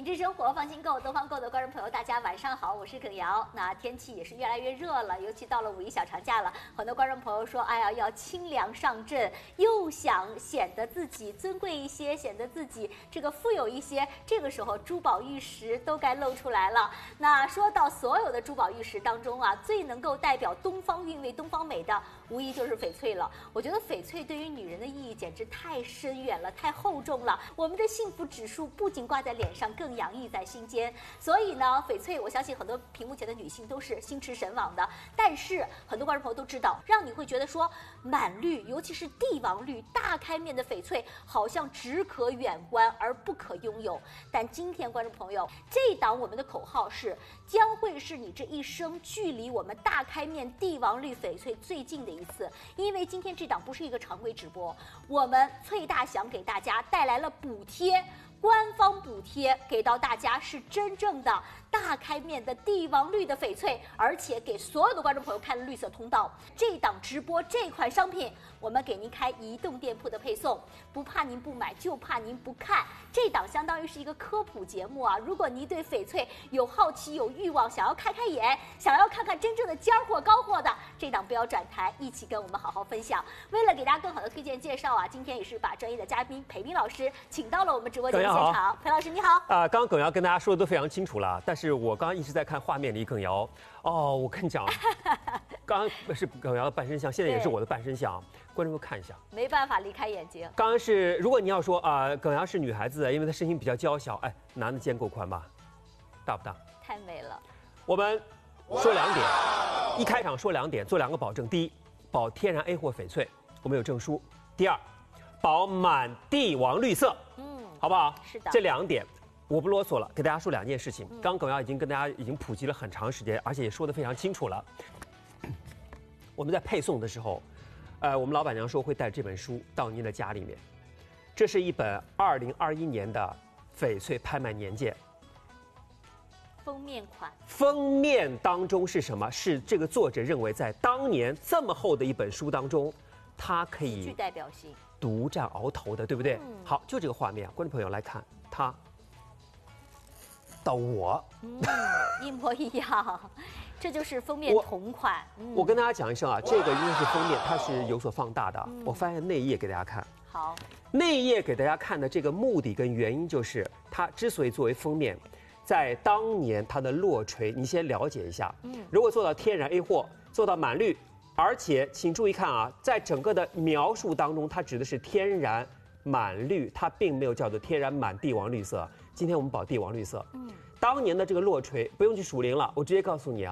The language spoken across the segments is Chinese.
致生活，放心购，东方购的观众朋友，大家晚上好，我是耿瑶。那天气也是越来越热了，尤其到了五一小长假了，很多观众朋友说，哎呀，要清凉上阵，又想显得自己尊贵一些，显得自己这个富有一些，这个时候珠宝玉石都该露出来了。那说到所有的珠宝玉石当中啊，最能够代表东方韵味、东方美的，无疑就是翡翠了。我觉得翡翠对于女人的意义简直太深远了，太厚重了。我们的幸福指数不仅挂在脸上，更洋溢在心间。所以呢，翡翠，我相信很多屏幕前的女性都是心驰神往的。但是很多观众朋友都知道，让你会觉得说满绿，尤其是帝王绿、大开面的翡翠，好像只可远观而不可拥有。但今天，观众朋友，这档我们的口号是将会是你这一生距离我们大开面帝王绿翡翠最近的一次。因为今天这档不是一个常规直播，我们翠大祥给大家带来了补贴。官方补贴给到大家是真正的大开面的帝王绿的翡翠，而且给所有的观众朋友开了绿色通道。这档直播这款商品，我们给您开移动店铺的配送，不怕您不买，就怕您不看。这档相当于是一个科普节目啊！如果您对翡翠有好奇、有欲望，想要开开眼，想要看看真正的尖货、高货的，这档不要转台，一起跟我们好好分享。为了给大家更好的推荐介绍啊，今天也是把专业的嘉宾裴斌老师请到了我们直播间。现场，裴老师你好。 刚刚耿瑶跟大家说的都非常清楚了，但是我刚刚一直在看画面里耿瑶。哦，我跟你讲，刚刚是耿瑶的半身像，现在也是我的半身像，观众们看一下。 没办法离开眼睛。 刚刚是，如果你要说耿瑶是女孩子，因为她身形比较娇小，哎，男的肩够宽吧？大不大？ 太美了。 我们说两点，一开场说两点，做两个保证：第一，保天然 A 货翡翠，我们有证书；第二，保满帝王绿色。好不好？ 是的， 这两点我不啰嗦了，给大家说两件事情。刚耿瑶已经跟大家已经普及了很长时间，而且也说得非常清楚了。我们在配送的时候，我们老板娘说会带这本书到您的家里面。这是一本2021年的翡翠拍卖年鉴， 封面款。 封面当中是什么？是这个作者认为在当年这么厚的一本书当中，它可以具代表性。 独占鳌头的，对不对？好，就这个画面，观众朋友来看，他到我， 一模一样，这就是封面同款。 我跟大家讲一声啊，这个因为是封面，它是有所放大的。我翻一下内页给大家看。 好， 内页给大家看的这个目的跟原因就是，它之所以作为封面，在当年它的落锤，你先了解一下。如果做到天然 A 货，做到满绿。而且，请注意看啊，在整个的描述当中，它指的是天然满绿，它并没有叫做天然满帝王绿色。今天我们保帝王绿色。当年的这个落锤不用去数零了，我直接告诉你啊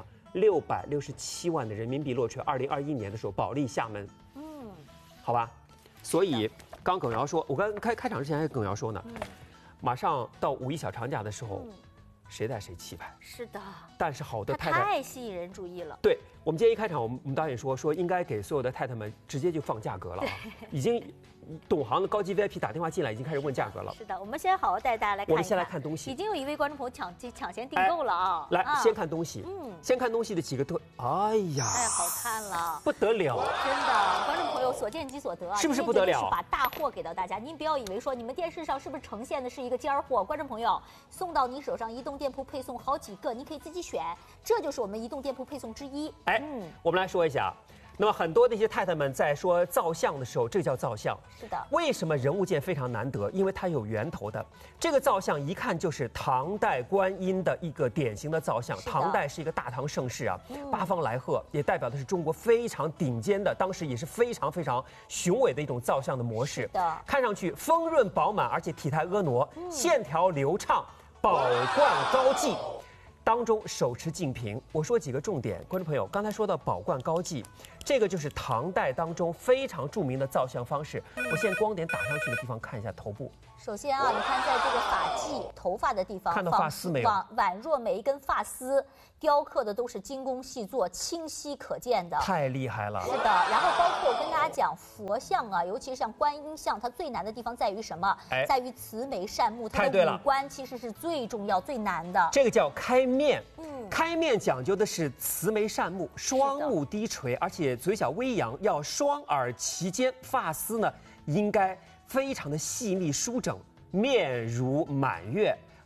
，667万的人民币落锤。2021年的时候，保利厦门。好吧。所以，刚耿瑶说，我刚开场之前还跟耿瑶说呢，马上到五一小长假的时候。谁带谁气派， 是的， 但是好的太太太吸引人注意了。 对，我们今天一开场，我们导演说应该给所有的太太们直接就放价格了啊，已经懂行的高级 VIP 打电话进来，已经开始问价格了。 是的，我们先好好带大家来看一看。 我们先来看东西， 已经有一位观众朋友抢先订购了啊！ 来，先看东西，先看东西的几个哎呀， 太好看了， 不得了， 真的，观众朋友所见即所得啊， 是不是不得了？ 是把大货给到大家，您不要以为说你们电视上是不是呈现的是一个尖货，观众朋友送到你手上，移动店铺配送好几个，你可以自己选，这就是我们移动店铺配送之一。 我们来说一下。那么很多那些太太们在说造像的时候，这叫造像。 是的。为什么人物件非常难得？因为它有源头的。这个造像一看就是唐代观音的一个典型的造像。唐代是一个大唐盛世啊，八方来贺，也代表的是中国非常顶尖的，当时也是非常非常雄伟的一种造像的模式。 是的。 看上去丰润饱满，而且体态婀娜，线条流畅，宝冠高髻。当中手持净瓶，我说几个重点，观众朋友，刚才说到宝冠高髻，这个就是唐代当中非常著名的造像方式。我现在光点打上去的地方看一下头部。 首先啊，你看在这个发髻、头发的地方， 看到发丝没有？ 宛若每一根发丝雕刻的都是精工细作，清晰可见的， 太厉害了。 是的，然后包括我跟大家讲佛像啊，尤其是像观音像，它最难的地方在于什么？在于慈眉善目，它的五官其实是最重要、最难的。 这个叫开面。开面讲究的是慈眉善目，双目低垂，而且嘴角微扬，要双耳齐肩，发丝呢应该非常的细密舒整，面如满月。好。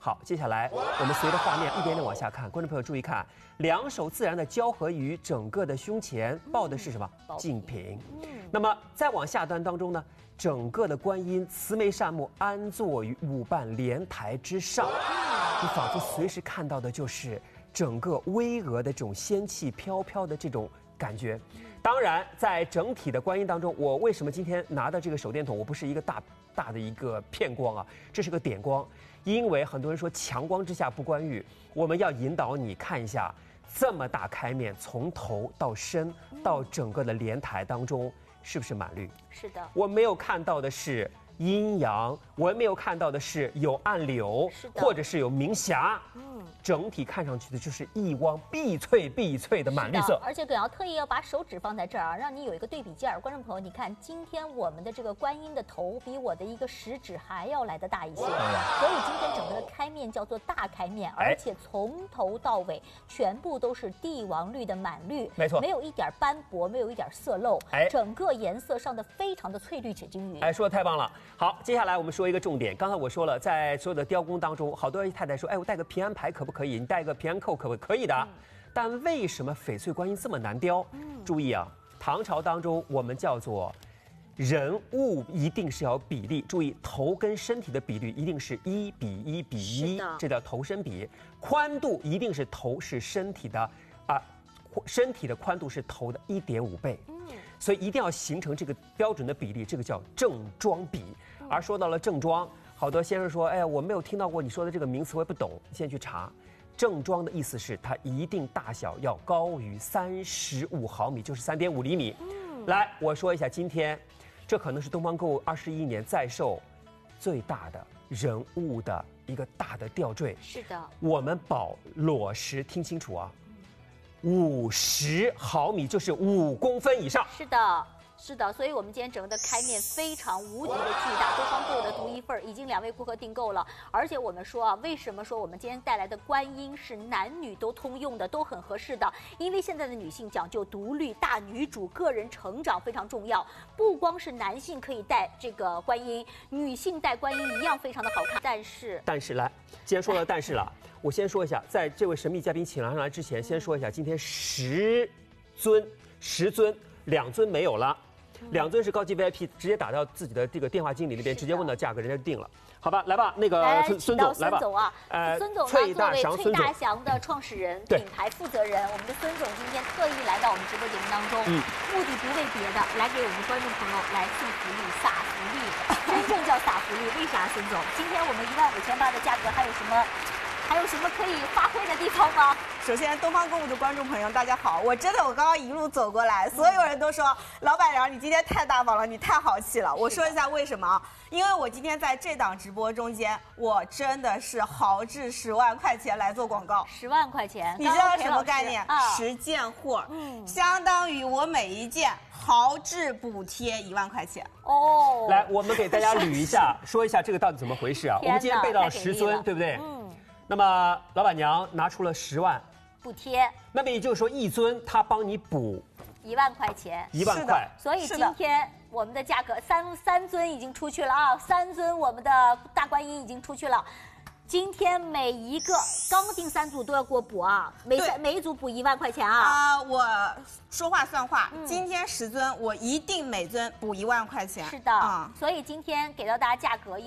好，接下来我们随着画面一点点往下看，观众朋友注意看，两手自然的交合于整个的胸前，抱的是什么？净瓶。那么再往下端当中呢，整个的观音慈眉善目，安坐于舞伴莲台之上，你仿佛随时看到的就是整个巍峨的这种仙气飘飘的这种感觉。当然，在整体的观音当中，我为什么今天拿的这个手电筒，我不是一个大的一个片光啊，这是个点光，因为很多人说强光之下不观玉，我们要引导你看一下这么大开面，从头到身到整个的莲台当中，是不是满绿？ 是的， 我没有看到的是阴阳，我没有看到的是有暗流，或者是有明霞。整体看上去的就是一汪碧翠的满绿色。 而且耿瑶特意要把手指放在这儿啊，让你有一个对比件儿。观众朋友，你看今天我们的这个观音的头比我的一个食指还要来得大一些，所以今天整个的开面叫做大开面，而且从头到尾全部都是帝王绿的满绿， 没错， 没有一点斑驳，没有一点色漏，整个颜色上的非常的翠绿且均匀。 说的太棒了。好，接下来我们说一个重点。刚才我说了，在所有的雕工当中，好多太太说，我带个平安牌可不可以？你带个平安扣可不可以的？但为什么翡翠观音这么难雕？注意啊，唐朝当中我们叫做人物一定是要有比例，注意头跟身体的比例一定是1:1:1，这叫头身比。宽度一定是头是身体的身体的宽度是头的1.5倍。所以一定要形成这个标准的比例，这个叫正装比。而说到了正装，好多先生说，我没有听到过你说的这个名词，我也不懂。先去查，正装的意思是它一定大小要高于35毫米，就是3.5厘米。来，我说一下，今天这可能是东方购物21年在售最大的人物的一个大的吊坠。 是的， 我们保裸石，听清楚啊。50毫米，就是5公分以上。 是的，所以我们今天整个的开面非常无敌的巨大，东方购物的独一份已经2位顾客订购了。而且我们说为什么说我们今天带来的观音是男女都通用的，都很合适的？因为现在的女性讲究独立、大女主、个人成长非常重要，不光是男性可以戴这个观音，女性戴观音一样非常的好看。但是来，既然说到但是了。我先说一下，在这位神秘嘉宾请上来之前，先说一下，今天10尊，2尊没有了，2尊是高级 VIP， 直接打到自己的这个电话经理那边，直接问到价格，人家就定了。好吧，来吧，那个孙总，来吧。 孙总呢，作为翠大祥的创始人、品牌负责人，我们的孙总今天特意来到我们直播节目当中，目的不为别的，来给我们观众朋友来送福利、撒福利，真正叫撒福利。为啥，孙总？今天我们15800的价格还有什么可以发挥的地方吗？ 首先，东方购物的观众朋友，大家好！我刚刚一路走过来，所有人都说老板娘你今天太大方了，你太豪气了。我说一下为什么？因为我今天在这档直播中间，我真的是豪掷10万块钱来做广告。 10万块钱， 你知道什么概念？10件货，相当于我每一件豪掷补贴1万块钱。 来，我们给大家捋一下，说一下这个到底怎么回事啊？我们今天备到了10尊，对不对？那么老板娘拿出了10万补贴， 那么也就是说1尊她帮你补 1万块钱 ，1万块。 所以今天我们的价格三尊已经出去了啊，3尊我们的大观音已经出去了。今天每一个刚订3组都要给我补啊，每一组补1万块钱啊。 我说话算话，今天10尊我一定每尊补1万块钱。 是的，所以今天给到大家价格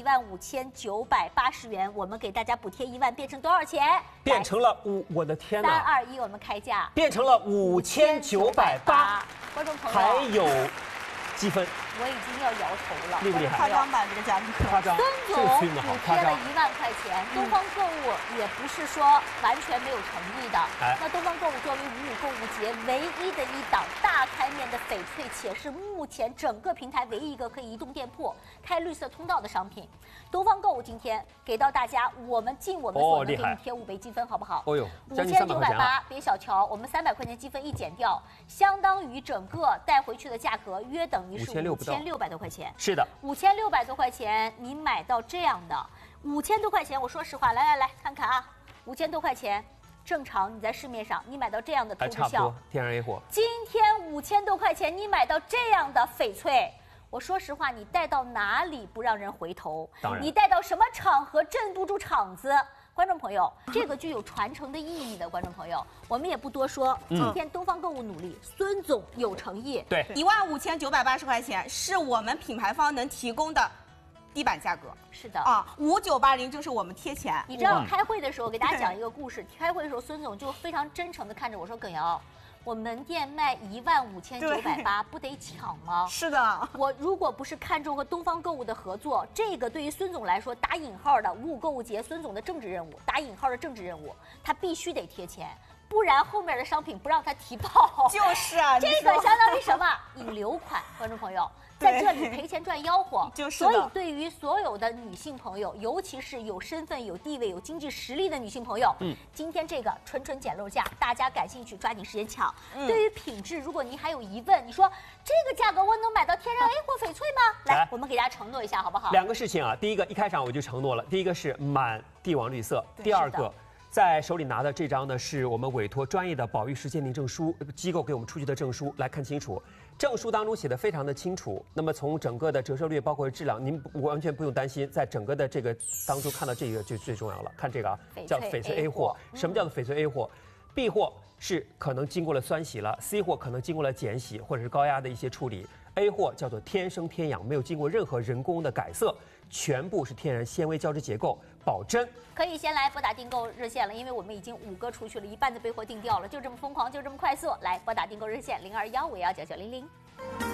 15980元，我们给大家补贴1万，变成多少钱？ 变成了我的天哪 ！3、2、1，我们开价， 变成了5980。 观众朋友还有积分， 我已经要摇头了， 厉不厉害？ 夸张版这个价格， 夸张。 孙总补贴了1万块钱，东方购物也不是说完全没有诚意的。那东方购物作为55购物节唯一的一档大开面的翡翠，且是目前整个平台唯一一个可以移动店铺、开绿色通道的商品。东方购物今天给到大家，我们尽我们所能给你贴5倍积分，好不好？ 哦呦 ，5980，别小瞧，我们300块钱积分一减掉，相当于整个带回去的价格约等于是5600多块钱。 是的 ，5600多块钱，你买到这样的5000多块钱，我说实话，来看看啊，5000多块钱。正常你在市面上你买到这样的透视效， 天然 A 货。 今天5000多块钱你买到这样的翡翠，我说实话，你戴到哪里不让人回头？ 当然， 你戴到什么场合镇不住场子？观观众朋友，这个具有传承的意义的观众朋友，我们也不多说。今天东方购物努力，孙总有诚意。 对 15980块钱是我们品牌方能提供的低板价格。 是的啊，5980就是我们贴钱。 你知道开会的时候给大家讲一个故事，开会的时候孙总就非常真诚的看着我说：“耿瑶，我门店卖15980，不得抢吗？” 是的， 我如果不是看中和东方购物的合作，这个对于孙总来说打引号的5.5购物节，孙总的政治任务，打引号的政治任务，他必须得贴钱，不然后面的商品不让他提报。 就是啊， 这个相当于什么？引流款，观众朋友。在这里赔钱赚吆喝，所以对于所有的女性朋友，尤其是有身份、有地位、有经济实力的女性朋友，今天这个纯捡漏价，大家感兴趣抓紧时间抢。对于品质，如果您还有疑问，你说这个价格我能买到天然 A 货翡翠吗？来，我们给大家承诺一下，好不好 ？2个事情啊，第一个一开场我就承诺了，第一个是满帝王绿色，第2个。在手里拿的这张呢，是我们委托专业的保育师鉴定证书机构给我们出具的证书，来看清楚，证书当中写的非常的清楚。那么从整个的折射率，包括质量，您完全不用担心，在整个的这个当中看到这个就最重要了。看这个啊，叫翡翠 A 货。什么叫做翡翠 A 货？B 货是可能经过了酸洗了 ，C 货可能经过了碱洗或者是高压的一些处理。A 货叫做天生天养，没有经过任何人工的改色，全部是天然纤维胶质结构，保真。 可以先来拨打订购热线了，因为我们已经5个出去了，一半的备货订掉了，就这么疯狂，就这么快速，来拨打订购热线0215199900。